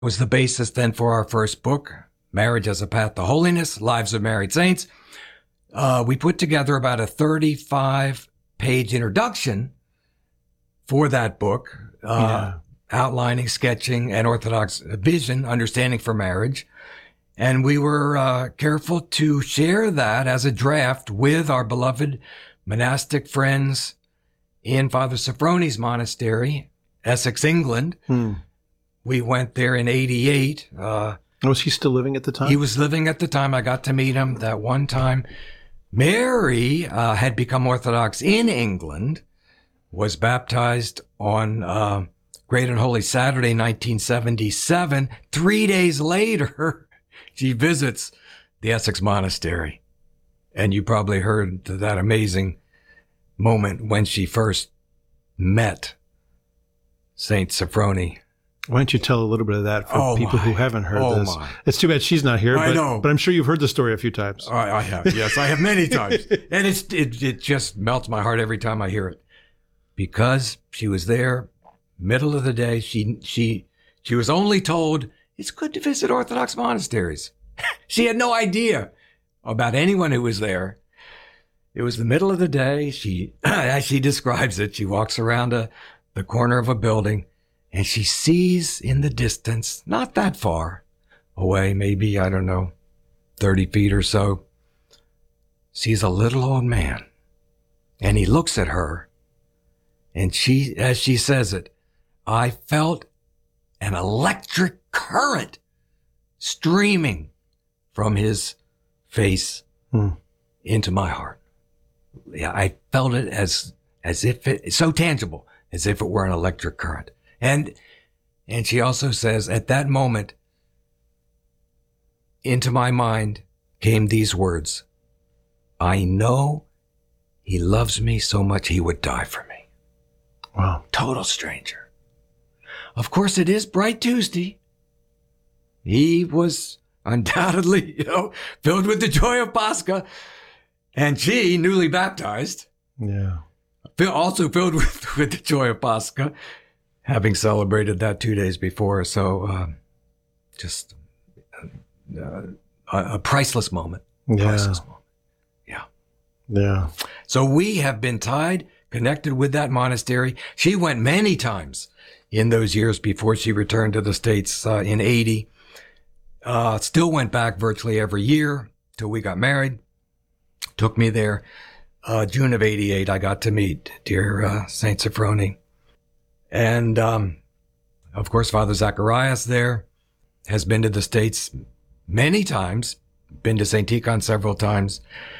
Was the basis then for our first book, Marriage as a Path to Holiness, Lives of Married Saints. We put together about a 35-page introduction for that book, outlining, sketching an Orthodox vision, understanding for marriage. And we were careful to share that as a draft with our beloved monastic friends in Father Sophrony's monastery, Essex, England. We went there in 88. Was he still living at the time? He was living at the time. I got to meet him that one time. Mary had become Orthodox in England, was baptized on Great and Holy Saturday, 1977. 3 days later, she visits the Essex Monastery. And you probably heard that amazing moment when she first met Saint Sophrony. Why don't you tell a little bit of that for people who haven't heard this? It's too bad she's not here, I know. But I'm sure you've heard the story a few times. I have. Yes, I have many times. And it just melts my heart every time I hear it. Because she was there, middle of the day. She was only told, it's good to visit Orthodox monasteries. She had no idea about anyone who was there. It was the middle of the day. She, as she describes it, she walks around the corner of a building and she sees in the distance, not that far away, maybe, 30 feet or so, sees a little old man. And he looks at her and she, as she says it, I felt an electric current streaming from his face into my heart. Yeah, I felt it as if it's so tangible, as if it were an electric current. And she also says, at that moment, into my mind came these words, I know he loves me so much he would die for me. Wow. Total stranger. Of course, it is Bright Tuesday. He was undoubtedly, filled with the joy of Pascha. And she, newly baptized, also filled with the joy of Pascha, having celebrated that 2 days before. So just a priceless moment. Priceless moment. Yeah. Yeah. So we have been tied, connected with that monastery. She went many times in those years before she returned to the States in 80. Still went back virtually every year till we got married. Took me there. June of 88, I got to meet dear Saint Sophrony. And, of course, Father Zacharias there has been to the States many times, been to St. Tikhon several times,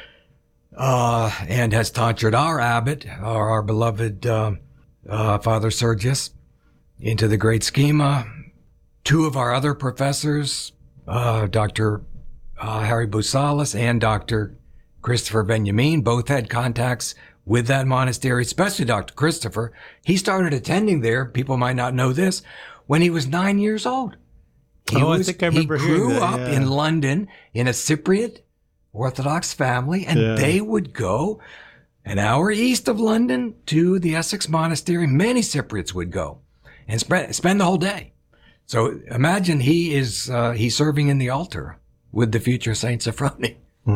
and has tonsured our abbot, our beloved Father Sergius, into the great schema. Two of our other professors, Dr. Harry Busalis and Dr. Christopher Benjamin, both had contacts with that monastery, especially Dr. Christopher. He started attending there, people might not know this, when he was 9 years old. I think I remember hearing that. He grew up in London in a Cypriot Orthodox family, and they would go an hour east of London to the Essex Monastery. Many Cypriots would go and spend the whole day. So imagine he's serving in the altar with the future Saint Sophrony.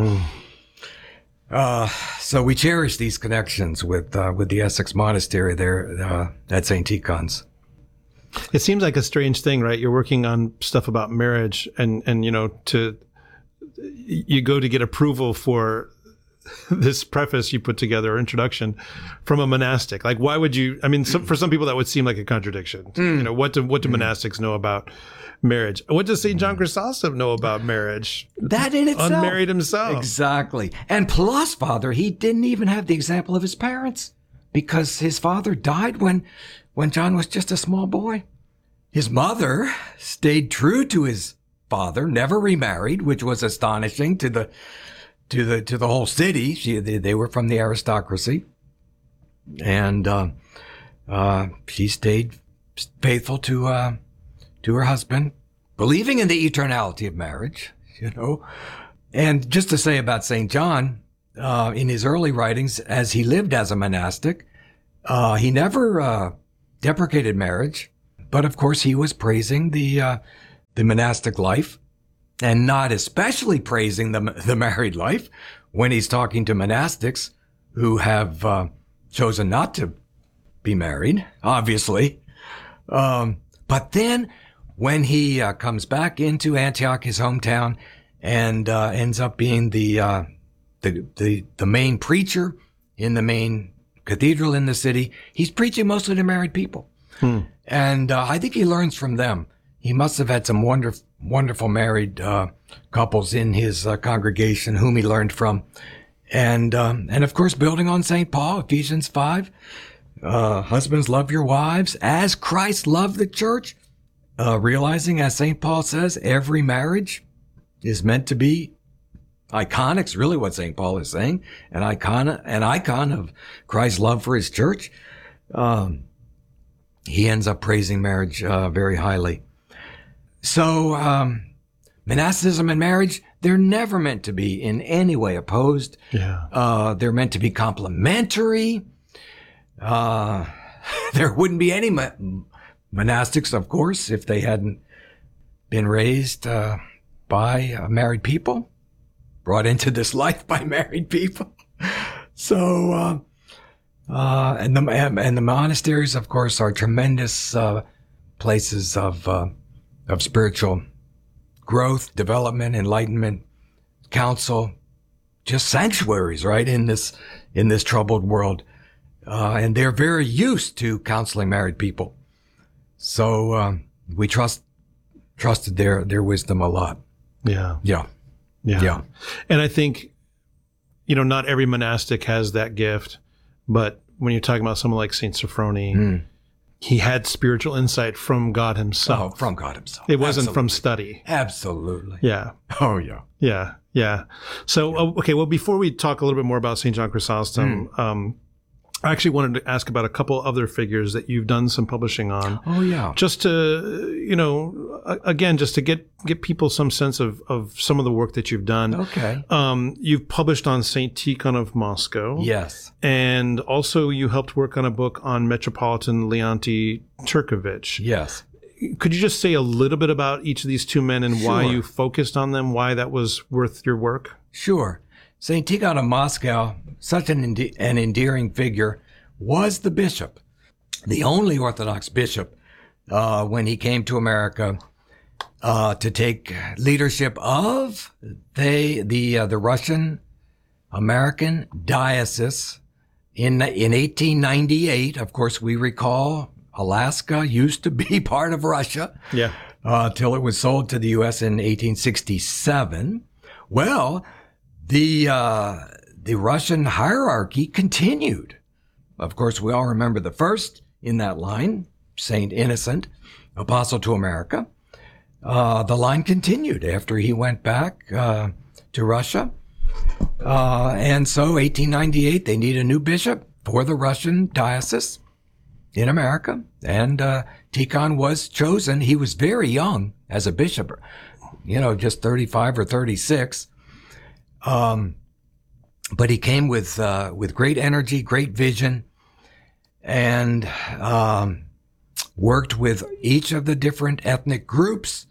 So we cherish these connections with the Essex Monastery there at St. Tikhon's. It seems like a strange thing, right? You're working on stuff about marriage and you go to get approval for this preface you put together or introduction from a monastic. Like, why would you, for some people that would seem like a contradiction. What do monastics know about marriage? What does St. John Chrysostom know about marriage? That in itself. Unmarried himself. Exactly. And plus, Father, he didn't even have the example of his parents because his father died when John was just a small boy. His mother stayed true to his father, never remarried, which was astonishing to the whole city. They were from the aristocracy. And she stayed faithful to her husband, believing in the eternality of marriage, And just to say about St. John, in his early writings, as he lived as a monastic, he never deprecated marriage, but of course he was praising the the monastic life and not especially praising the married life when he's talking to monastics who have chosen not to be married, obviously. But then when he comes back into Antioch, his hometown, and ends up being the main preacher in the main cathedral in the city, he's preaching mostly to married people. And I think he learns from them. He must have had some wonderful married couples in his congregation whom he learned from. And of course, building on St. Paul, Ephesians 5, husbands, love your wives as Christ loved the church, realizing, as St. Paul says, every marriage is meant to be iconic. It's really what St. Paul is saying, an icon of Christ's love for his church. He ends up praising marriage very highly. So monasticism and marriage, they're never meant to be in any way opposed. Yeah. They're meant to be complementary. There wouldn't be any monastics, of course, if they hadn't been raised by married people, brought into this life by married people. So, and the monasteries, of course, are tremendous places of spiritual growth, development, enlightenment, counsel, just sanctuaries, right, in this troubled world. And they're very used to counseling married people. So we trusted their wisdom a lot. Yeah. Yeah. Yeah. Yeah. And I think, not every monastic has that gift, but when you're talking about someone like Saint Sophrony, he had spiritual insight from God himself. Oh, from God himself. It wasn't from study. Absolutely. Yeah. Oh, yeah. Yeah. Yeah. So, okay. Well, before we talk a little bit more about St. John Chrysostom, I actually wanted to ask about a couple other figures that you've done some publishing on. Oh, yeah. Just to, again, just to get people some sense of some of the work that you've done. Okay. You've published on St. Tikhon of Moscow. Yes. And also you helped work on a book on Metropolitan Leonti Turkovich. Yes. Could you just say a little bit about each of these two men and why Sure. you focused on them, why that was worth your work? Sure. St. Tikhon of Moscow, such an endearing figure, was the bishop, the only Orthodox bishop, when he came to America to take leadership of the Russian American diocese in 1898. Of course, we recall Alaska used to be part of Russia. Yeah. Till it was sold to the U.S. in 1867. Well, the Russian hierarchy continued. Of course, we all remember the first in that line, Saint Innocent, Apostle to America. The line continued after he went back to Russia. And so 1898, they need a new bishop for the Russian diocese in America. And Tikhon was chosen. He was very young as a bishop, just 35 or 36. But he came with great energy, great vision, and worked with each of the different ethnic groups.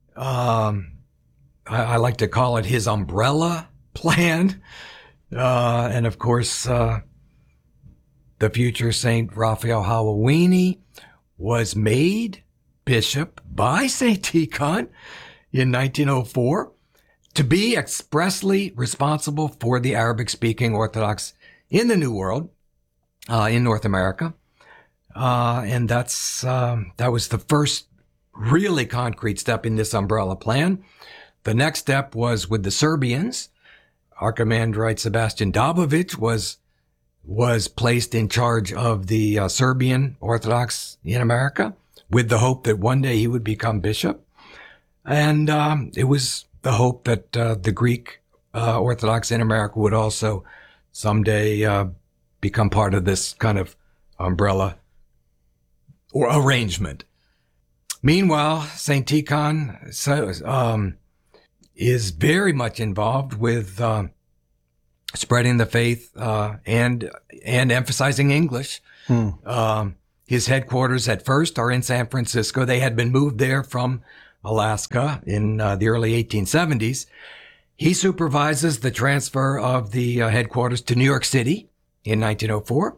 I like to call it his umbrella plan. And of course, the future Saint Raphael Hawawini was made bishop by Saint Tikhon in 1904. To be expressly responsible for the Arabic-speaking Orthodox in the New World, in North America. And that was the first really concrete step in this umbrella plan. The next step was with the Serbians. Archimandrite Sebastian Dabovic was placed in charge of the Serbian Orthodox in America with the hope that one day he would become bishop. And it was the hope that the Greek Orthodox in America would also someday become part of this kind of umbrella or arrangement. Meanwhile, St. Tikhon is very much involved with spreading the faith and emphasizing English. His headquarters at first are in San Francisco. They had been moved there from Alaska in the early 1870s. He supervises the transfer of the headquarters to New York City in 1904.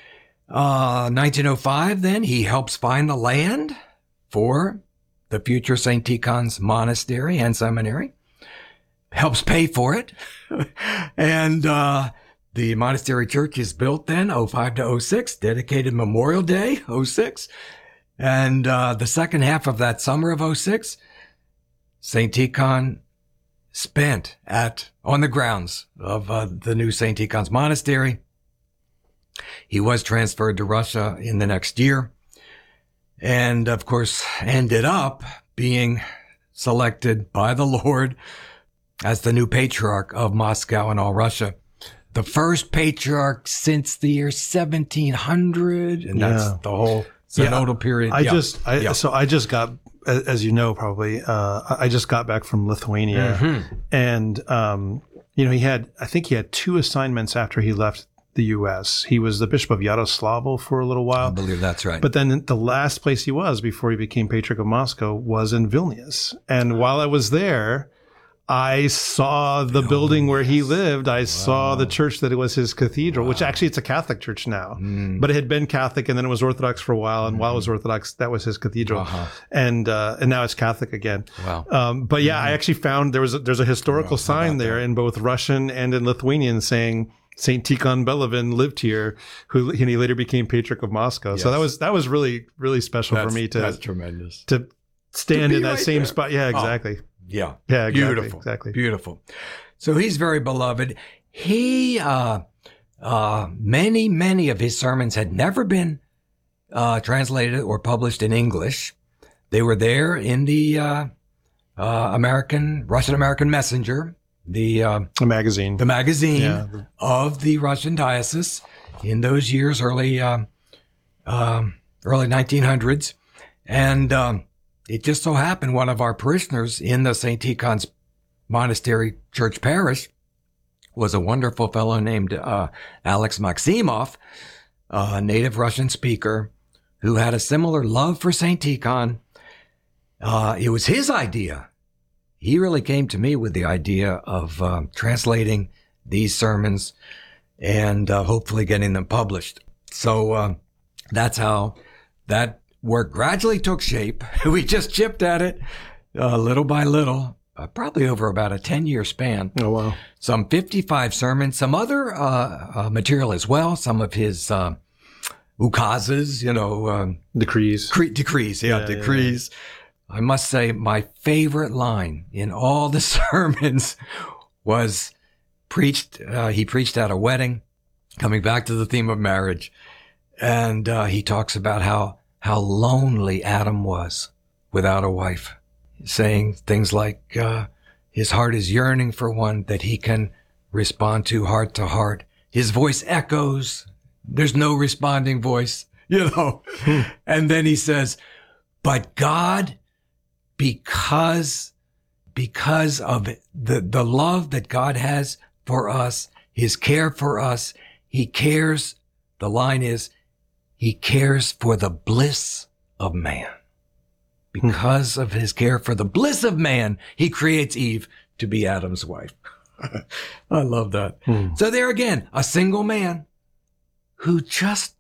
1905, then, he helps find the land for the future St. Tikhon's Monastery and Seminary. Helps pay for it. And the monastery church is built then, 05 to 06, dedicated Memorial Day, 06. And the second half of that summer of 06, St. Tikhon spent on the grounds of the new St. Tikhon's Monastery. He was transferred to Russia in the next year, and of course ended up being selected by the Lord as the new patriarch of Moscow and all Russia. The first patriarch since the year 1700, and that's the whole synodal period. I just got, as you know, probably, I just got back from Lithuania, and I think he had 2 assignments after he left the U.S. He was the Bishop of Yaroslavl for a little while. I believe that's right. But then the last place he was before he became Patriarch of Moscow was in Vilnius. And while I was there, I saw the building where he lived. I saw the church that it was his cathedral, which actually it's a Catholic church now. But it had been Catholic and then it was Orthodox for a while. And while it was Orthodox, that was his cathedral. And now it's Catholic again. Wow. But yeah, I actually found there's a historical sign there in both Russian and in Lithuanian saying Saint Tikhon Belavin lived here, and he later became Patriarch of Moscow. Yes. So that was really, really special for me that's tremendous. To stand in that right same there. spot. Yeah, exactly. Yeah. Yeah, exactly. Beautiful. Exactly. Beautiful. So he's very beloved. He, many of his sermons had never been translated or published in English. They were there in the Russian-American Messenger, the magazine, of the Russian diocese in those years, early 1900s. And it just so happened one of our parishioners in the St. Tikhon's Monastery Church Parish was a wonderful fellow named Alex Maximov, a native Russian speaker who had a similar love for St. Tikhon. It was his idea. He really came to me with the idea of translating these sermons and hopefully getting them published. So that's how that work gradually took shape. We just chipped at it little by little, probably over about a 10-year span. Oh, wow. Some 55 sermons, some other material as well, some of his ukazes, decrees. Decrees. Yeah. I must say my favorite line in all the sermons was he preached at a wedding, coming back to the theme of marriage. And he talks about how lonely Adam was without a wife, saying things like his heart is yearning for one that he can respond to heart. His voice echoes. There's no responding voice, And then he says, but God, because of the love that God has for us, his care for us, he cares. The line is, he cares for the bliss of man. Because of his care for the bliss of man, he creates Eve to be Adam's wife. I love that. So there again, a single man who just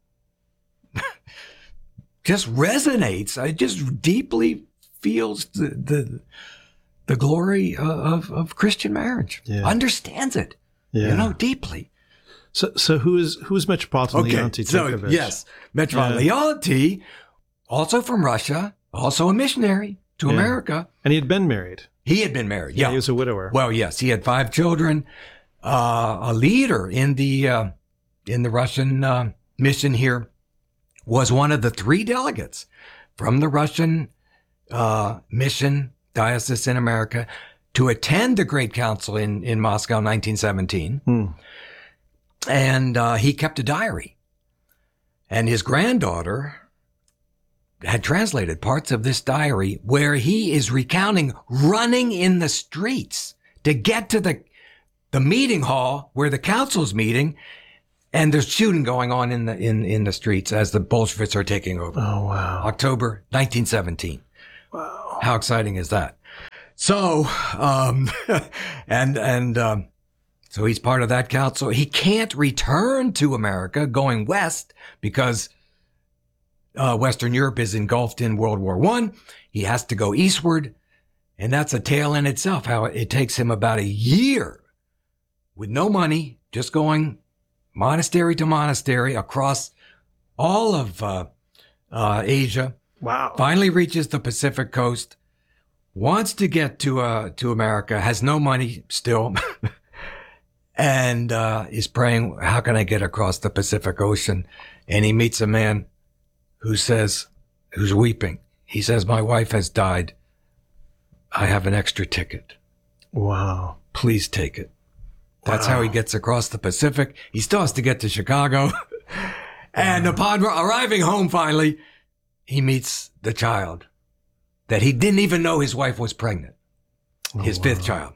resonates. Just deeply feels the glory of Christian marriage. Yeah. Understands it, deeply. So who is Metropolitan Leonti Tverkovich? Yes, Metropolitan Leonti, also from Russia, also a missionary to America. And he had been married. He had been married, He was a widower. Well, yes, he had 5 children. A leader in the Russian mission here was one of the 3 delegates from the Russian mission diocese in America to attend the Great Council in Moscow in 1917. And he kept a diary. And his granddaughter had translated parts of this diary where he is recounting running in the streets to get to the meeting hall where the council's meeting, and there's shooting going on in the streets as the Bolsheviks are taking over. Oh, wow. October 1917. Wow. How exciting is that? So, so he's part of that council. He can't return to America going west because Western Europe is engulfed in World War I. He has to go eastward, and that's a tale in itself, how it takes him about a year with no money, just going monastery to monastery across all of Asia. Wow. Finally reaches the Pacific coast, wants to get to America, has no money still, and is praying, how can I get across the Pacific Ocean? And he meets a man who's weeping. He says, my wife has died. I have an extra ticket. Wow. Please take it. That's how he gets across the Pacific. He still has to get to Chicago. And upon arriving home finally, he meets the child that he didn't even know his wife was pregnant. His fifth child.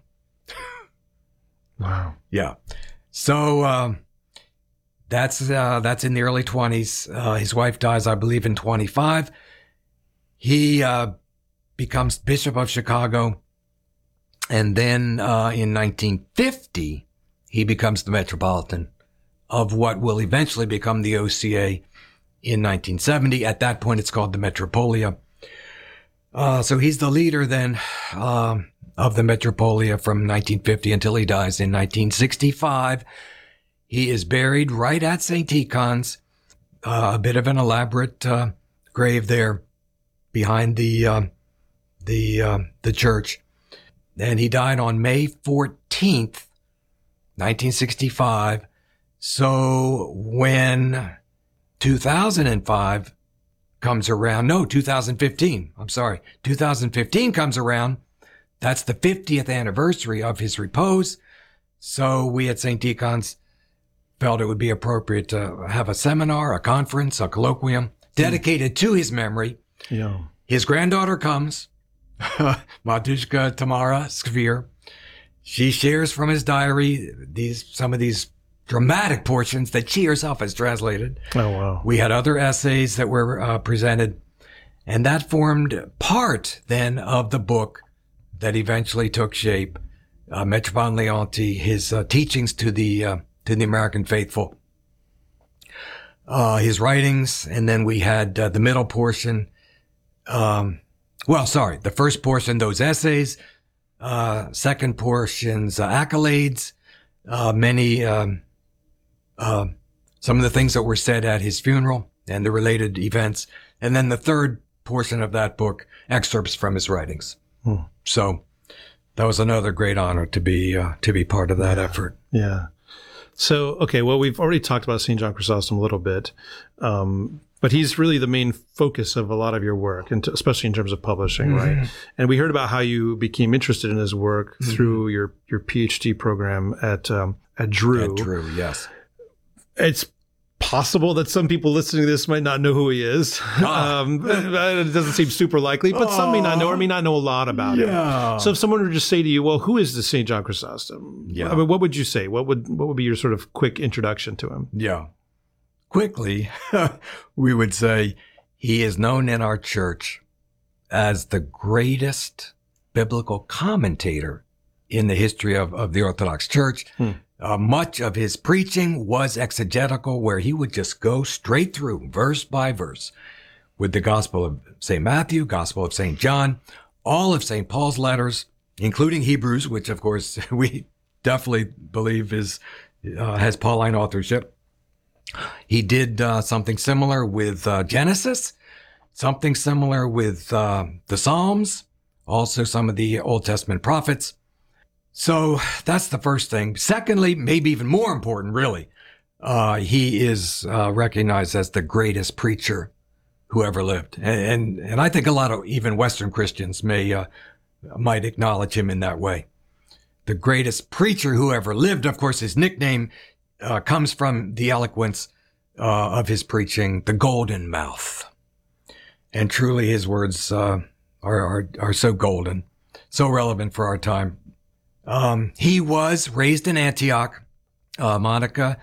Wow. Yeah. So that's in the early 20s. His wife dies, I believe, in 25. He becomes Bishop of Chicago. And then in 1950, he becomes the Metropolitan of what will eventually become the OCA in 1970. At that point, it's called the Metropolia. So he's the leader then of the Metropolia from 1950 until he dies in 1965. He is buried right at St. Tikhon's, a bit of an elaborate grave there behind the church. And he died on May 14th, 1965. So when 2015 comes around, that's the 50th anniversary of his repose. So we at St. Tikhon's felt it would be appropriate to have a seminar, a conference, a colloquium dedicated to his memory. Yeah. His granddaughter comes, Matushka Tamara Skvir. She shares from his diary some of these dramatic portions that she herself has translated. Oh, wow. We had other essays that were presented, and that formed part then of the book that eventually took shape, Metropolitan Leonti, his teachings to the American faithful, his writings, and then we had the middle portion. The first portion, those essays, second portion's accolades, some of the things that were said at his funeral and the related events. And then the third portion of that book, excerpts from his writings. So that was another great honor to be part of that effort. Yeah. So, okay, well, we've already talked about St. John Chrysostom a little bit, but he's really the main focus of a lot of your work, and especially in terms of publishing, right? And we heard about how you became interested in his work through your PhD program at Drew. At Drew, yes. It's possible that some people listening to this might not know who he is. It doesn't seem super likely, but some may not know or may not know a lot about him. So if someone were to just say to you, well, who is the St. John Chrysostom? Yeah. I mean, what would you say? What would be your sort of quick introduction to him? Yeah. Quickly, we would say he is known in our church as the greatest biblical commentator in the history of the Orthodox Church. Much of his preaching was exegetical, where he would just go straight through, verse by verse, with the Gospel of St. Matthew, Gospel of St. John, all of St. Paul's letters, including Hebrews, which, of course, we definitely believe has Pauline authorship. He did something similar with Genesis, something similar with the Psalms, also some of the Old Testament prophets. So that's the first thing. Secondly, maybe even more important, really, he is recognized as the greatest preacher who ever lived. And I think a lot of even Western Christians might acknowledge him in that way. The greatest preacher who ever lived. Of course, his nickname comes from the eloquence of his preaching, the golden mouth. And truly his words are so golden, so relevant for our time. He was raised in Antioch. Anthusa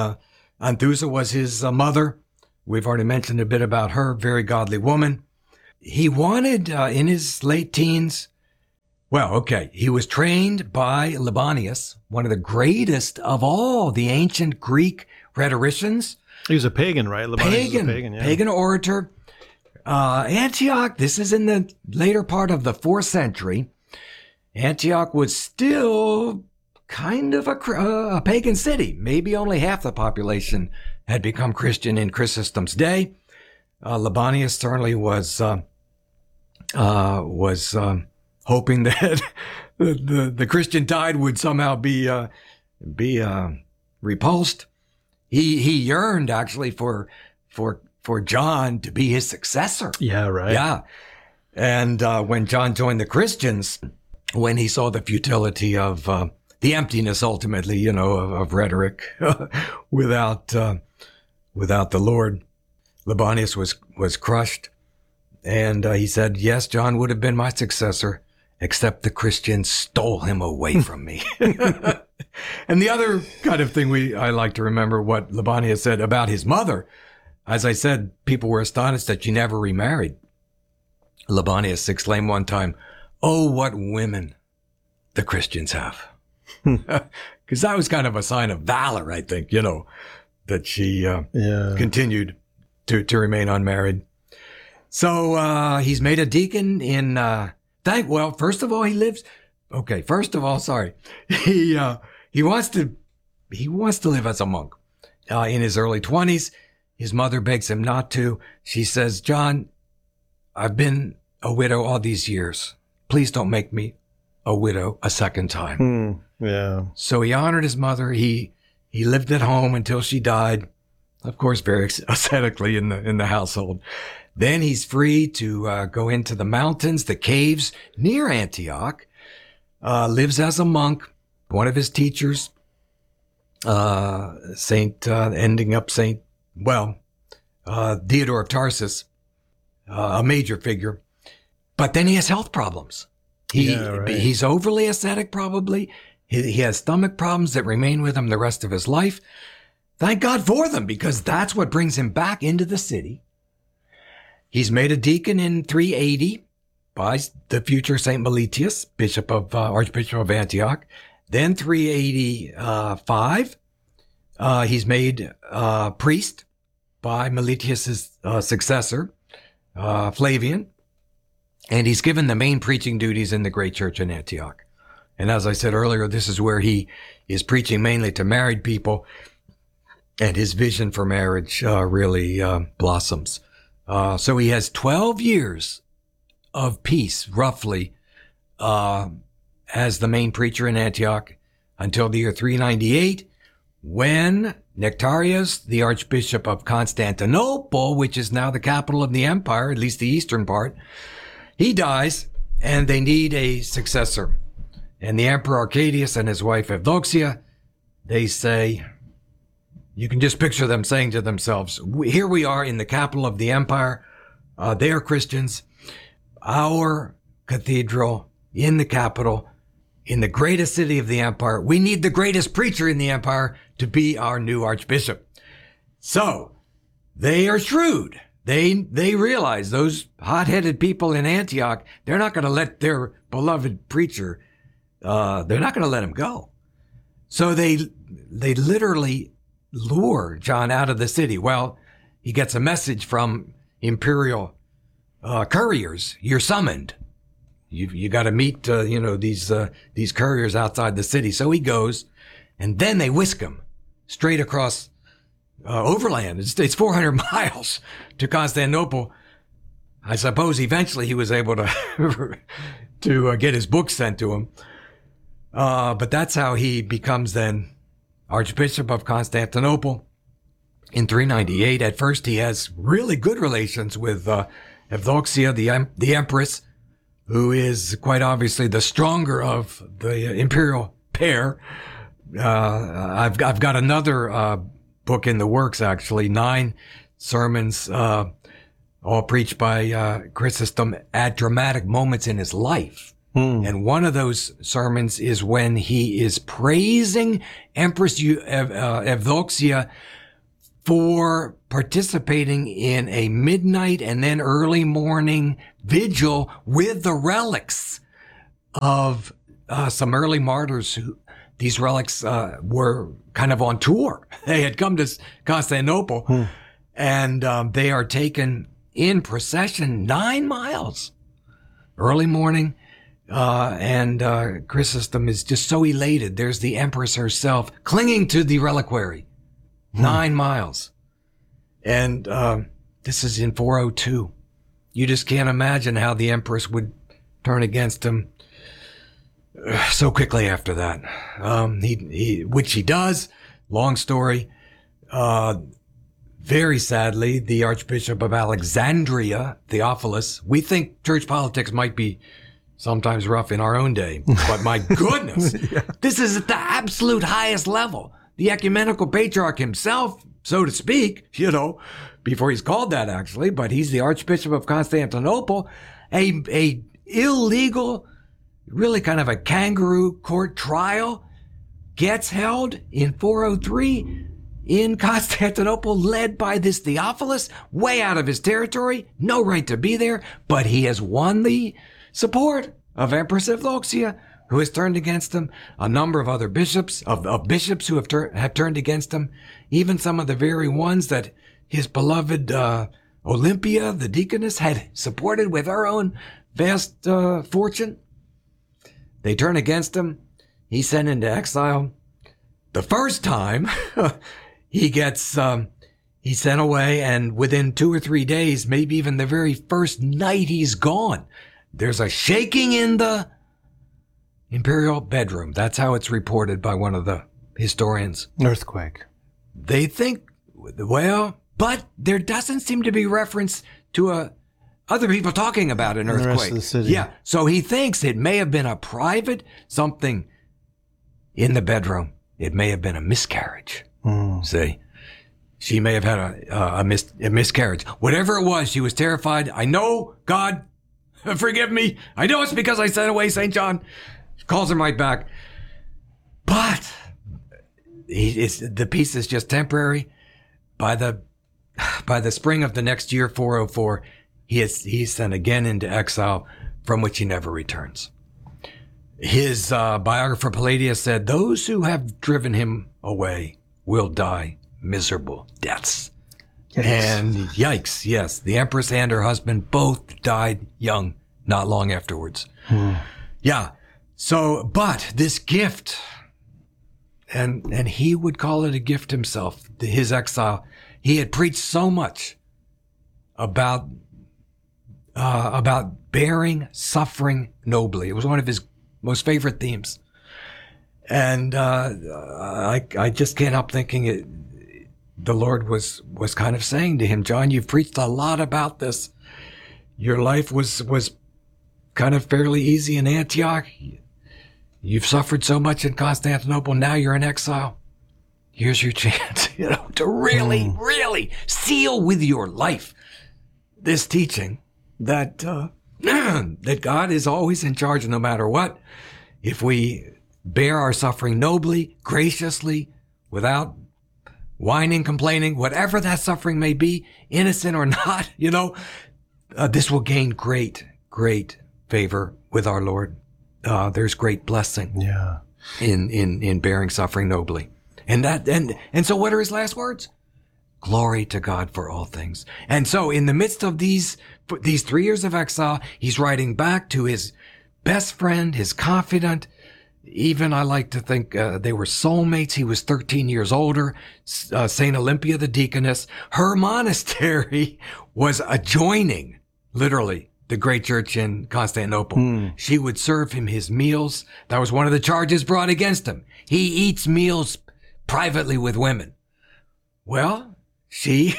was his mother. We've already mentioned a bit about her, very godly woman. he wanted, in his late teens, well, okay, he was trained by Libanius, one of the greatest of all the ancient Greek rhetoricians. He was a pagan, right? Libanius was a pagan, yeah. Pagan orator. Antioch, this is in the later part of the 4th century. Antioch was still kind of a pagan city. Maybe only half the population had become Christian in Chrysostom's day. Libanius certainly was hoping that the Christian tide would somehow be repulsed. He yearned actually for John to be his successor. Yeah, right. Yeah. And when John joined the Christians, when he saw the futility of the emptiness, ultimately, of rhetoric without the Lord, Libanius was crushed. And he said, yes, John would have been my successor, except the Christians stole him away from me. And the other kind of thing I like to remember what Libanius said about his mother. As I said, people were astonished that she never remarried. Libanius exclaimed one time, "Oh, what women the Christians have." Because that was kind of a sign of valor, I think, that she continued to remain unmarried. So he's made a deacon in, first of all, he lives, okay, first of all, sorry. He wants to live as a monk. In his early 20s, his mother begs him not to. She says, "John, I've been a widow all these years. Please don't make me a widow a second time." Yeah. So he honored his mother. He lived at home until she died, of course, very ascetically in the household. Then he's free to go into the mountains, the caves near Antioch, lives as a monk. One of his teachers, Theodore of Tarsus, a major figure. But then he has health problems. He's overly ascetic, probably. He has stomach problems that remain with him the rest of his life. Thank God for them, because that's what brings him back into the city. He's made a deacon in 380 by the future Saint Meletius, Archbishop of Antioch. Then 385, he's made priest by Meletius' successor, Flavian. And he's given the main preaching duties in the great church in Antioch. And as I said earlier, this is where he is preaching mainly to married people, and his vision for marriage really blossoms. So he has 12 years of peace, roughly, as the main preacher in Antioch until the year 398, when Nectarius, the Archbishop of Constantinople, which is now the capital of the empire, at least the eastern part, he dies, and they need a successor. And the Emperor Arcadius and his wife Evdoxia, they say, you can just picture them saying to themselves, here we are in the capital of the empire. They are Christians. Our cathedral in the capital, in the greatest city of the empire. We need the greatest preacher in the empire to be our new archbishop. So they are shrewd. They realize, those hot-headed people in Antioch, they're not going to let their beloved preacher, they're not going to let him go. So they literally lure John out of the city. Well, he gets a message from imperial couriers. You're summoned. You got to meet, these couriers outside the city. So he goes, and then they whisk him straight across overland. It's 400 miles to Constantinople. I suppose eventually he was able to get his book sent to him. But that's how he becomes then Archbishop of Constantinople in 398. At first, he has really good relations with Evdoxia, the empress, who is quite obviously the stronger of the imperial pair. I've got another book in the works, actually, 9 sermons, all preached by Chrysostom at dramatic moments in his life. And one of those sermons is when he is praising Empress Evdoxia for participating in a midnight and then early morning vigil with the relics of some early martyrs who these relics were kind of on tour. They had come to Constantinople and they are taken in procession 9 miles early morning. And Chrysostom is just so elated. There's the Empress herself clinging to the reliquary. 9 miles. And this is in 402. You just can't imagine how the Empress would turn against him so quickly after that. Which he does. Long story. Very sadly, the Archbishop of Alexandria, Theophilus, we think church politics might be sometimes rough in our own day, but my goodness, this is at the absolute highest level. The ecumenical patriarch himself, so to speak, before he's called that actually, but he's the Archbishop of Constantinople, a illegal, really kind of a kangaroo court trial gets held in 403 in Constantinople, led by this Theophilus, way out of his territory, no right to be there, but he has won the support of Empress Evdokia, who has turned against him, a number of other bishops, of bishops who have turned against him, even some of the very ones that his beloved Olympia, the deaconess, had supported with her own vast fortune. They turn against him. He's sent into exile. The first time, he's sent away, and within 2 or 3 days, maybe even the very first night he's gone, there's a shaking in the imperial bedroom. That's how it's reported by one of the historians. Earthquake. They think, but there doesn't seem to be reference to other people talking about an earthquake. The rest of the city. Yeah, so he thinks it may have been a private something in the bedroom. It may have been a miscarriage. See, she may have had a miscarriage. Whatever it was, she was terrified. I know, God, forgive me. I know it's because I sent away St. John. She calls him right back. But the peace is just temporary. By the spring of the next year, 404, he's sent again into exile, from which he never returns. His biographer Palladius said, "Those who have driven him away will die miserable deaths." Yikes. And yikes, yes. The Empress and her husband both died young, not long afterwards. Yeah. So, but this gift, and he would call it a gift himself, his exile. He had preached so much about bearing suffering nobly. It was one of his most favorite themes. And I just can't help thinking the Lord was kind of saying to him, John, you've preached a lot about this. Your life was kind of fairly easy in Antioch. You've suffered so much in Constantinople. Now you're in exile. Here's your chance, to really, really seal with your life this teaching that that God is always in charge no matter what. If we bear our suffering nobly, graciously, without whining, complaining, whatever that suffering may be, innocent or not, this will gain great, great favor with our Lord. There's great blessing in bearing suffering nobly. And so what are his last words? Glory to God for all things. And so in the midst of these 3 years of exile, he's writing back to his best friend, his confidant. Even I like to think they were soulmates. He was 13 years older. St. Olympia, the deaconess, her monastery was adjoining, literally, the great church in Constantinople. She would serve him his meals. That was one of the charges brought against him. He eats meals privately with women. Well, she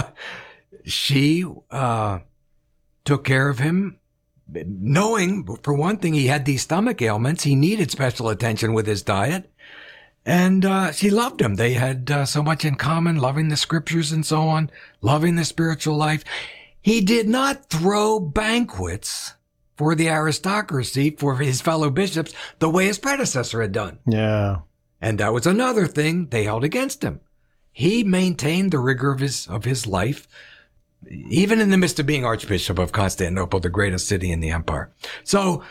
took care of him, knowing, for one thing, he had these stomach ailments. He needed special attention with his diet. And she loved him. They had so much in common, loving the scriptures and so on, loving the spiritual life. He did not throw banquets for the aristocracy, for his fellow bishops, the way his predecessor had done. Yeah. And that was another thing they held against him. he maintained the rigor of his life, even in the midst of being Archbishop of Constantinople, the greatest city in the empire. So,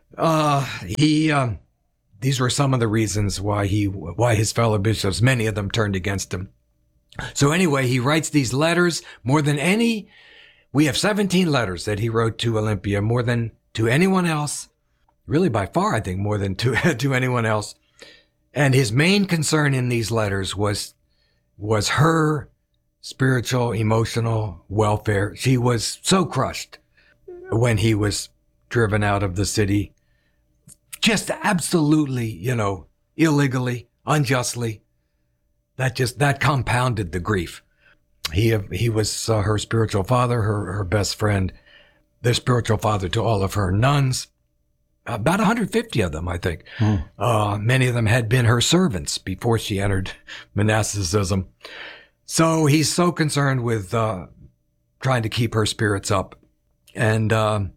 these were some of the reasons why his fellow bishops, many of them, turned against him. So anyway, he writes these letters more than any. We have 17 letters that he wrote to Olympia, more than to anyone else. Really, by far, I think, more than to anyone else. And his main concern in these letters was her spiritual, emotional welfare. She was so crushed when he was driven out of the city, just absolutely, illegally, unjustly. That compounded the grief. He was her spiritual father, her best friend, the spiritual father to all of her nuns. About 150 of them, I think. Many of them had been her servants before she entered monasticism. So he's so concerned with trying to keep her spirits up. And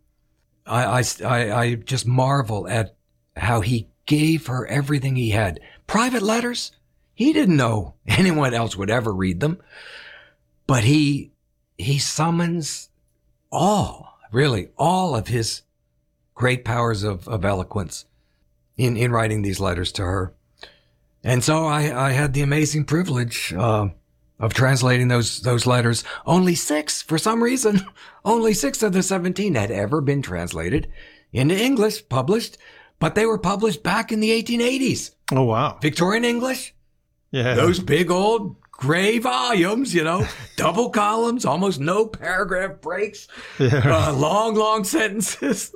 I just marvel at how he gave her everything he had. Private letters? He didn't know anyone else would ever read them. But he summons all of his great powers of eloquence in writing these letters to her. And so I had the amazing privilege of translating those letters. Only 6, for some reason, only 6 of the 17 had ever been translated into English, published, but they were published back in the 1880s. Oh, wow. Victorian English. Yeah. Those big old gray volumes, double columns, almost no paragraph breaks, long sentences.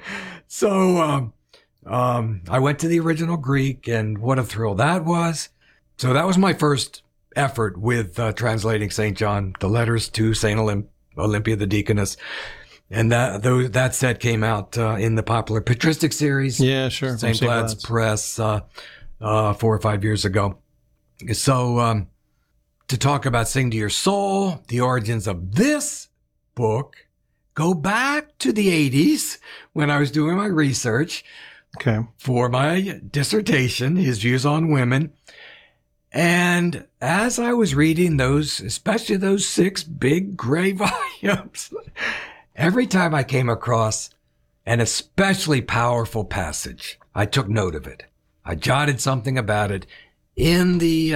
So, I went to the original Greek, and what a thrill that was. So that was my first effort with translating St. John, the letters to St. Olympia the Deaconess. And that set came out in the popular patristic series. Yeah, sure. St. Vlad's Press 4 or 5 years ago. So to talk about Sing to Your Soul, the origins of this book go back to the 80s when I was doing my research for my dissertation, his views on women. And as I was reading those, especially those 6 big gray volumes, every time I came across an especially powerful passage, I took note of it. I jotted something about it in the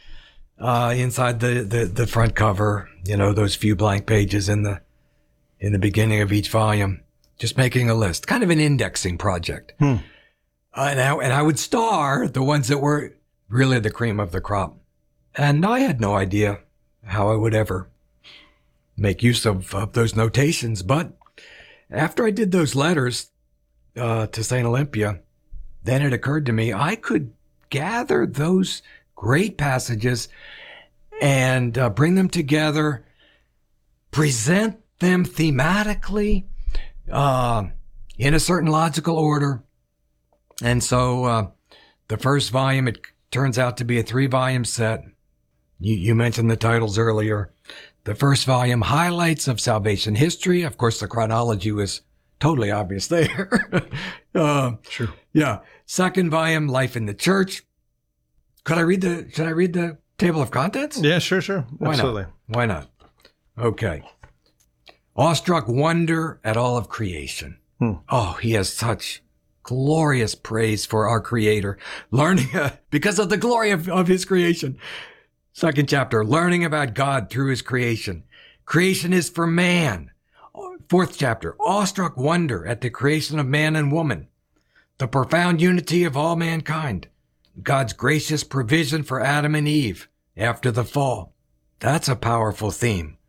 inside the front cover, those few blank pages in the beginning of each volume, just making a list, kind of an indexing project. And I would star the ones that were really the cream of the crop. And I had no idea how I would ever make use of those notations. But after I did those letters to St. Olympia, then it occurred to me I could gather those great passages and bring them together, present them thematically in a certain logical order. And so the first volume, it turns out to be a 3-volume set. You mentioned the titles earlier. The first volume, Highlights of Salvation History. Of course, the chronology was totally obvious there. Sure. Yeah. Second volume, Life in the Church. Should I read the table of contents? Yeah, sure. Absolutely. Why not? Okay. Awestruck wonder at all of creation. Oh, he has such glorious praise for our Creator. Learning because of the glory of his creation. Second chapter, learning about God through his creation. Creation is for man. Fourth chapter, awestruck wonder at the creation of man and woman. The profound unity of all mankind. God's gracious provision for Adam and Eve after the fall. That's a powerful theme.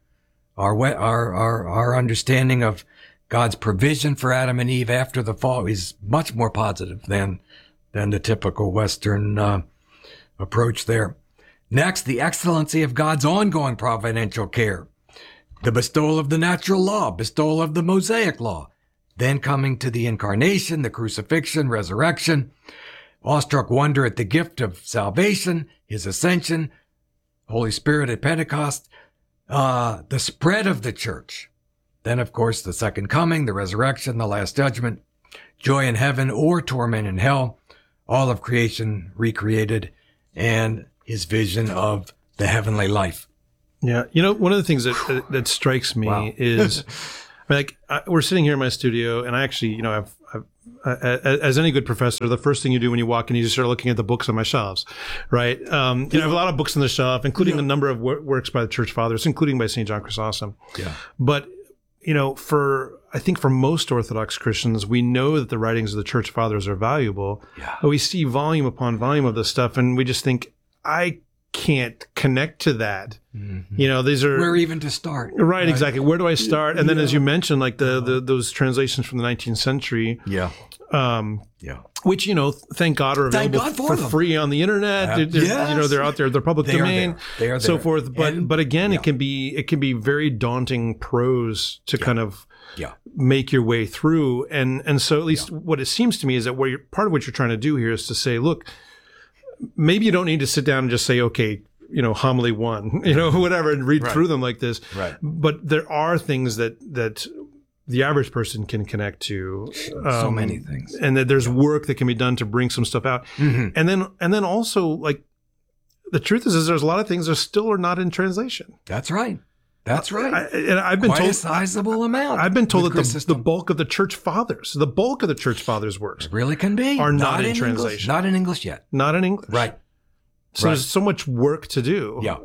Our understanding of God's provision for Adam and Eve after the fall is much more positive than the typical Western approach there. Next, the excellency of God's ongoing providential care. The bestowal of the natural law, bestowal of the Mosaic law. Then coming to the incarnation, the crucifixion, resurrection. Awestruck wonder at the gift of salvation, his ascension, Holy Spirit at Pentecost, the spread of the church. Then, of course, the second coming, the resurrection, the last judgment, joy in heaven or torment in hell, all of creation recreated, and his vision of the heavenly life. Yeah. One of the things that strikes me is we're sitting here in my studio, and I actually, I've as any good professor, the first thing you do when you walk in, you just start looking at the books on my shelves, right? I have a lot of books on the shelf, including a number of works by the Church Fathers, including by St. John Chrysostom. Yeah. But, I think for most Orthodox Christians, we know that the writings of the Church Fathers are valuable. Yeah. But we see volume upon volume of this stuff, and we just think, I can't connect to that. Mm-hmm. These are where even to start, right? Exactly. Where do I start? And then, as you mentioned, like those translations from the 19th century, which thank God are available for free on the internet. They're out there. They're public domain. They are there. So forth. But again, it can be very daunting prose to kind of make your way through. And so at least what it seems to me is that part of what you're trying to do here is to say, look, maybe you don't need to sit down and just say, okay, homily 1, whatever, and read through them like this. Right. But there are things that the average person can connect to. So many things. And that there's work that can be done to bring some stuff out. Mm-hmm. And then also, like, the truth is there's a lot of things that still are not in translation. That's right. That's right. I've been told a sizable amount. I've been told that the bulk of the Church Fathers, works, it really can be, are not in translation. English. Not in English yet. Not in English. Right. So there's so much work to do. Yeah.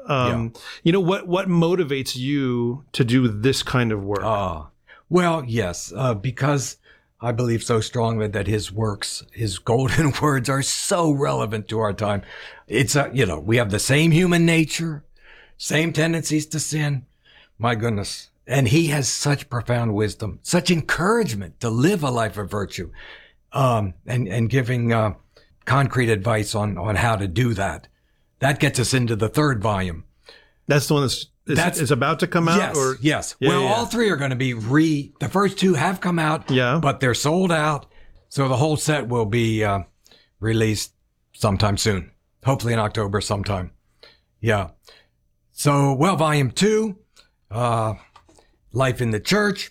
What motivates you to do this kind of work? Well, yes, because I believe so strongly that his works, his golden words, are so relevant to our time. It's we have the same human nature, same tendencies to sin. My goodness. And he has such profound wisdom, such encouragement to live a life of virtue, and giving concrete advice on how to do that. That gets us into the third volume. That's the one that's about to come out? Yes. All three are going to be the first two have come out, but they're sold out. So the whole set will be released sometime soon, hopefully in October sometime. Yeah. So, volume 2, Life in the Church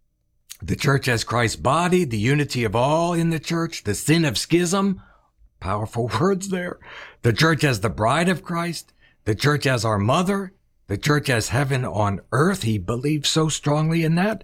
as Christ's body, the unity of all in the church, the sin of schism, powerful words there, the church as the bride of Christ, the church as our mother, the church as heaven on earth. He believed so strongly in that.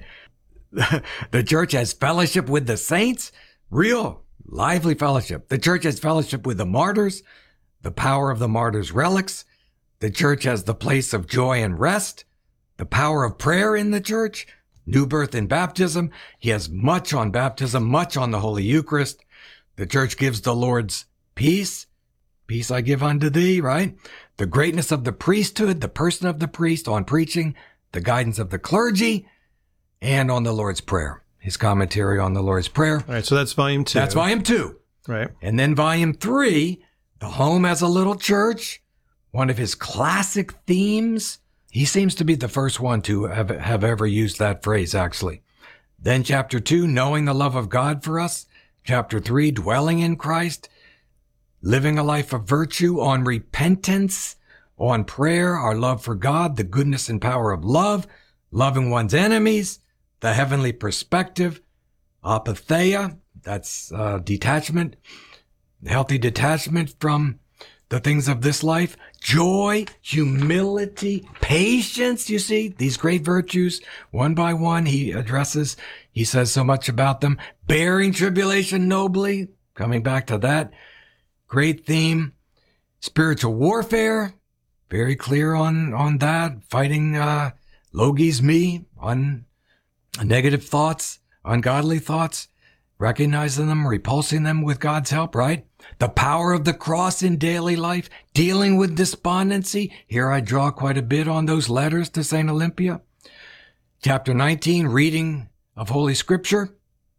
The church as fellowship with the saints, real lively fellowship. The church as fellowship with the martyrs, the power of the martyrs' relics. The church as the place of joy and rest, the power of prayer in the church, new birth in baptism. He has much on baptism, much on the Holy Eucharist. The church gives the Lord's peace. Peace I give unto thee, right? The greatness of the priesthood, the person of the priest, on preaching, the guidance of the clergy, and on the Lord's Prayer. His commentary on the Lord's Prayer. All right, so that's volume 2. That's volume 2. Right. And then volume 3, the home as a little church. One of his classic themes. He seems to be the first one to have ever used that phrase, actually. Then chapter 2, knowing the love of God for us. Chapter 3, dwelling in Christ. Living a life of virtue, on repentance, on prayer, our love for God, the goodness and power of love, loving one's enemies, the heavenly perspective, apatheia, that's detachment, healthy detachment from the things of this life, joy, humility, patience. You see, these great virtues, one by one, he addresses. He says so much about them. Bearing tribulation nobly, coming back to that. Great theme. Spiritual warfare, very clear on that. Fighting logis me, on negative thoughts, ungodly thoughts, recognizing them, repulsing them with God's help, right? The power of the cross in daily life, dealing with despondency. Here I draw quite a bit on those letters to St. Olympia. Chapter 19, reading of Holy Scripture.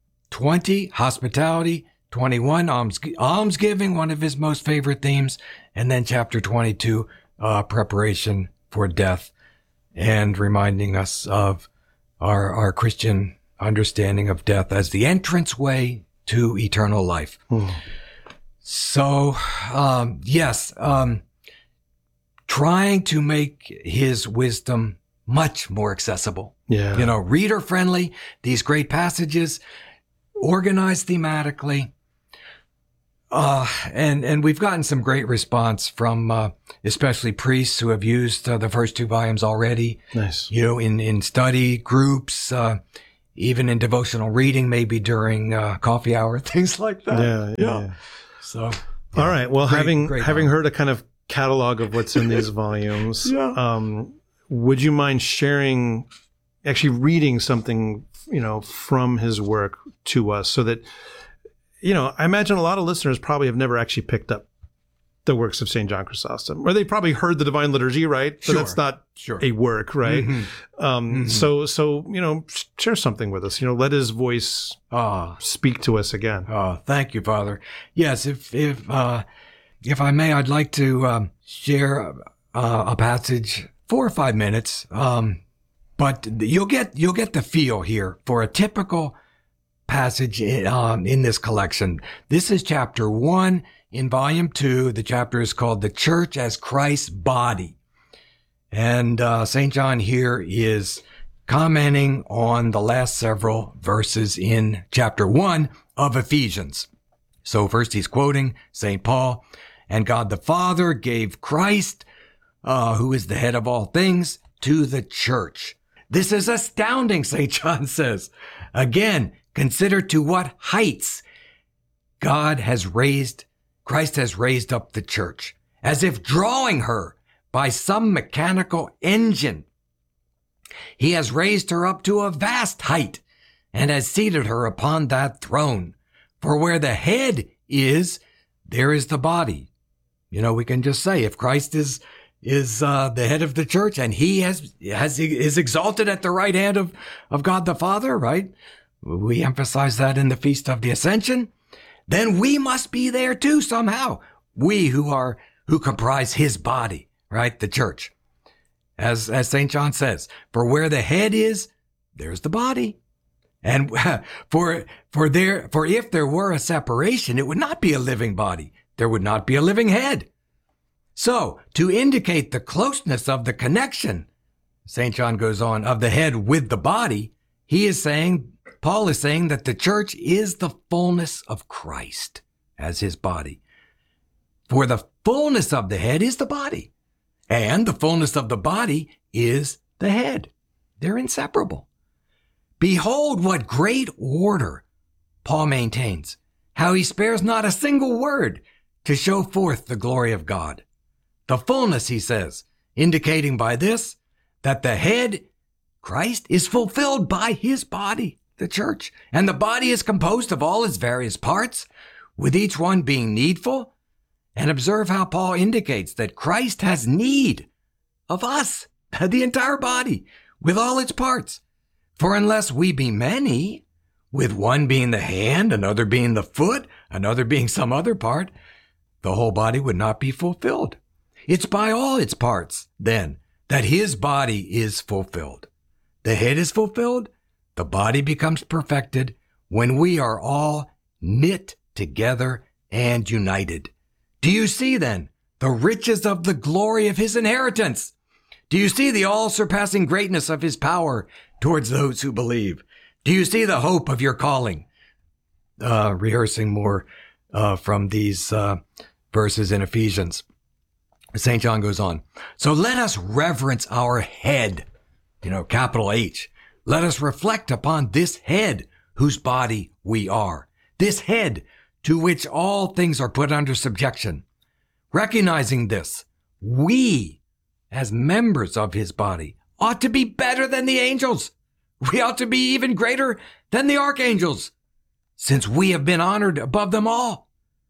20, hospitality. 21, almsgiving, one of his most favorite themes. And then chapter 22, preparation for death, and reminding us of our Christian understanding of death as the entranceway to eternal life. So, yes, trying to make his wisdom much more accessible. Yeah. Reader friendly, these great passages, organized thematically, And we've gotten some great response from, especially priests who have used the first 2 volumes already. Nice. In study groups, even in devotional reading, maybe during coffee hour, things like that. Yeah. So, all right. Well, having volume. heard a kind of catalog of what's in these volumes, would you mind sharing, actually reading something, from his work to us, so that, I imagine a lot of listeners probably have never actually picked up the works of St. John Chrysostom, or they probably heard the Divine Liturgy, right? But that's not a work, right? Mm-hmm. So, share something with us. Let his voice speak to us again. Thank you, Father. Yes, if I may, I'd like to share a passage, 4 or 5 minutes. But you'll get the feel here for a typical passage in this collection. This is chapter 1 in volume 2. The chapter is called "The Church as Christ's Body." And St. John here is commenting on the last several verses in chapter 1 of Ephesians. So first he's quoting St. Paul, "And God the Father gave Christ, who is the head of all things, to the church." This is astounding, St. John says. Again, consider to what heights Christ has raised up the church, as if drawing her by some mechanical engine. He has raised her up to a vast height and has seated her upon that throne. For where the head is, there is the body. We can just say, if Christ is the head of the church, and he is exalted at the right hand of God the Father, right? We emphasize that in the Feast of the Ascension. Then we must be there too somehow. We who comprise his body, right? The church. As St. John says, for where the head is, there's the body. And for if there were a separation, it would not be a living body. There would not be a living head. So, to indicate the closeness of the connection, St. John goes on, of the head with the body, Paul is saying that the church is the fullness of Christ as his body. For the fullness of the head is the body, and the fullness of the body is the head. They're inseparable. Behold what great order Paul maintains, how he spares not a single word to show forth the glory of God. The fullness, he says, indicating by this that the head, Christ, is fulfilled by his body, the church, and the body is composed of all its various parts, with each one being needful. And observe how Paul indicates that Christ has need of us, the entire body, with all its parts. For unless we be many, with one being the hand, another being the foot, another being some other part, the whole body would not be fulfilled. It's by all its parts, then, that his body is fulfilled. The head is fulfilled, the body becomes perfected when we are all knit together and united. Do you see, then, the riches of the glory of his inheritance? Do you see the all-surpassing greatness of his power towards those who believe? Do you see the hope of your calling? Rehearsing more from these verses in Ephesians. St. John goes on. So let us reverence our head, capital H. Let us reflect upon this head whose body we are. This head to which all things are put under subjection. Recognizing this, we, as members of his body, ought to be better than the angels. We ought to be even greater than the archangels, since we have been honored above them all.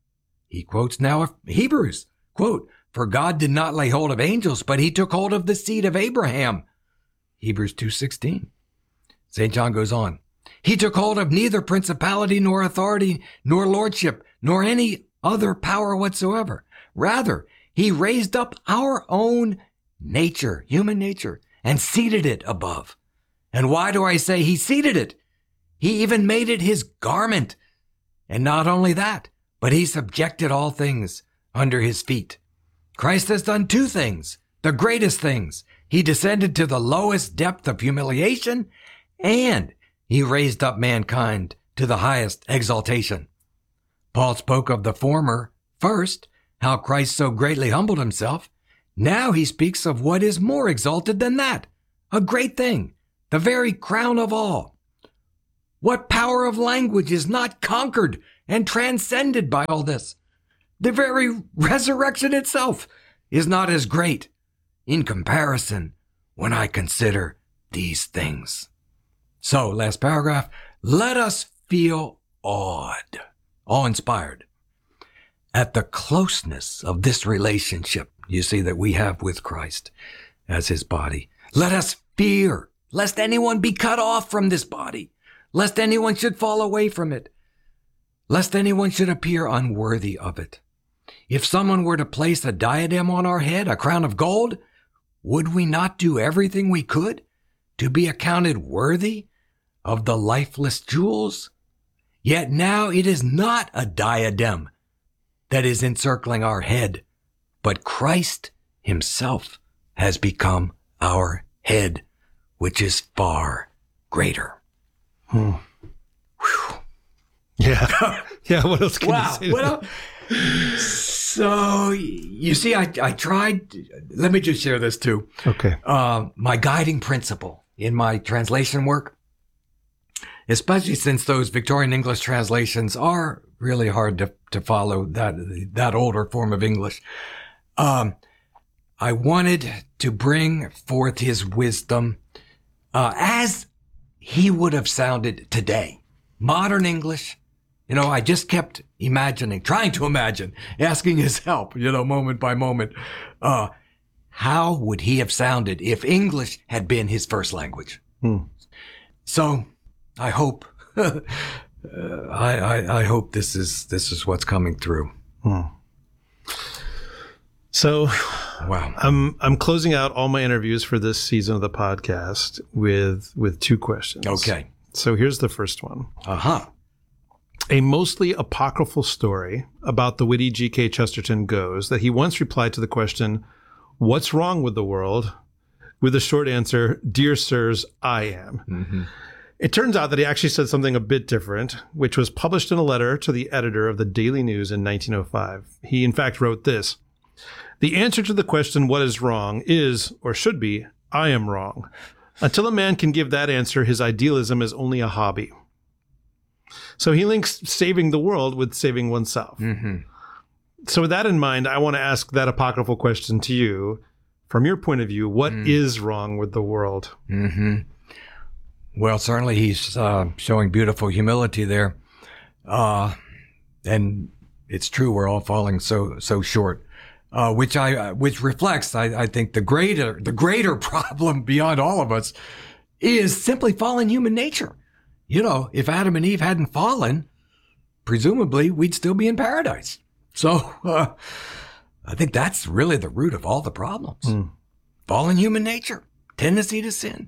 He quotes now Hebrews, quote, for God did not lay hold of angels, but he took hold of the seed of Abraham. Hebrews 2:16. St. John goes on. He took hold of neither principality nor authority nor lordship nor any other power whatsoever. Rather, he raised up our own nature, human nature, and seated it above. And why do I say he seated it? He even made it his garment. And not only that, but he subjected all things under his feet. Christ has done 2 things, the greatest things. He descended to the lowest depth of humiliation, and he raised up mankind to the highest exaltation. Paul spoke of the former first, how Christ so greatly humbled himself. Now he speaks of what is more exalted than that, a great thing, the very crown of all. What power of language is not conquered and transcended by all this? The very resurrection itself is not as great in comparison when I consider these things. So, last paragraph, let us feel awed, awe-inspired at the closeness of this relationship, you see, that we have with Christ as his body. Let us fear lest anyone be cut off from this body, lest anyone should fall away from it, lest anyone should appear unworthy of it. If someone were to place a diadem on our head, a crown of gold, would we not do everything we could to be accounted worthy of the lifeless jewels? Yet now it is not a diadem that is encircling our head, but Christ himself has become our head, which is far greater. Yeah. Yeah. What else can you say? Well, so you see, I tried. Let me just share this too. Okay. My guiding principle in my translation work, especially since those Victorian English translations are really hard to follow, that older form of English. I wanted to bring forth his wisdom as he would have sounded today. Modern English. I just kept trying to imagine, asking his help, moment by moment. How would he have sounded if English had been his first language? So I hope, I hope this is what's coming through. So, wow. I'm closing out all my interviews for this season of the podcast with two questions. Okay. So here's the first one. A mostly apocryphal story about the witty G.K. Chesterton goes that he once replied to the question, "What's wrong with the world?" with the short answer, "Dear sirs, I am." Mm-hmm. It turns out that he actually said something a bit different, which was published in a letter to the editor of the Daily News in 1905. He, in fact, wrote this: "The answer to the question, what is wrong, is, or should be, I am wrong. Until a man can give that answer, his idealism is only a hobby." So he links saving the world with saving oneself. Mm-hmm. So with that in mind, I want to ask that apocryphal question to you. From your point of view, what is wrong with the world? Mm-hmm. Well, certainly he's showing beautiful humility there. And it's true, we're all falling so short. Which reflects, I think, the greater problem beyond all of us is simply fallen human nature. If Adam and Eve hadn't fallen, presumably we'd still be in paradise. So I think that's really the root of all the problems. Fallen human nature, tendency to sin.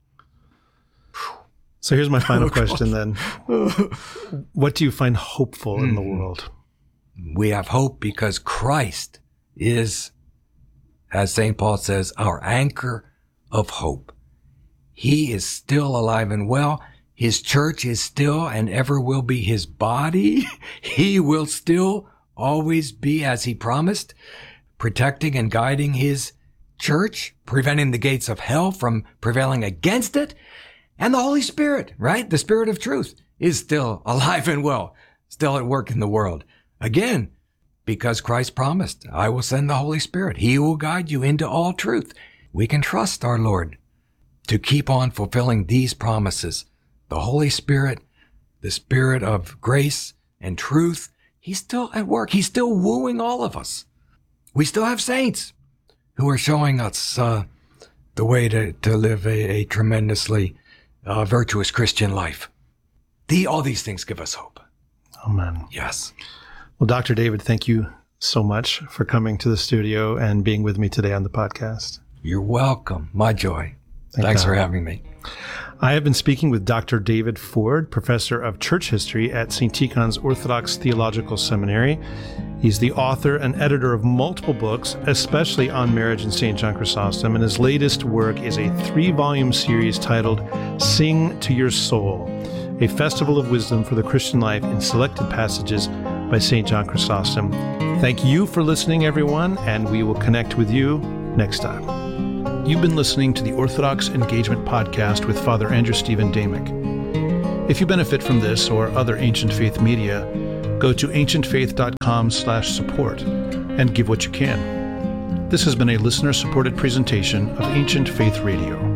So here's my final question then. What do you find hopeful in the world? We have hope because Christ is, as St. Paul says, our anchor of hope. He is still alive and well. His church is still and ever will be his body. He will still always be, as he promised, protecting and guiding his church, preventing the gates of hell from prevailing against it. And the Holy Spirit, right? The Spirit of truth is still alive and well, still at work in the world. Again, because Christ promised, I will send the Holy Spirit. He will guide you into all truth. We can trust our Lord to keep on fulfilling these promises. The Holy Spirit, the Spirit of grace and truth, he's still at work. He's still wooing all of us. We still have saints who are showing us the way to live a tremendously virtuous Christian life. All these things give us hope. Amen. Yes. Well, Dr. David, thank you so much for coming to the studio and being with me today on the podcast. You're welcome. My joy. Thanks for having me. I have been speaking with Dr. David Ford, professor of church history at St. Tikhon's Orthodox Theological Seminary. He's the author and editor of multiple books, especially on marriage and St. John Chrysostom, and his latest work is a 3-volume series titled Sing to Your Soul, a festival of wisdom for the Christian life in selected passages by St. John Chrysostom. Thank you for listening, everyone, and we will connect with you next time. You've been listening to the Orthodox Engagement Podcast with Father Andrew Stephen Damick. If you benefit from this or other Ancient Faith media, go to ancientfaith.com/support and give what you can. This has been a listener-supported presentation of Ancient Faith Radio.